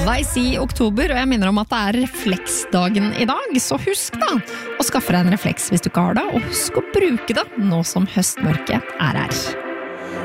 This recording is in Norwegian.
halvveis i oktober, og jeg minner om at det refleksdagen i dag, så husk da å skaffe deg en refleks hvis du ikke har det, og husk å bruke det nå som høstmørket her.